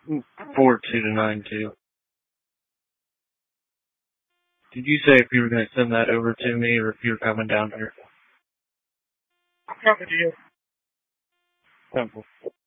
42 to 92. Did you say if you were going to send that over to me or if you were coming down here? I'm coming to you. Simple.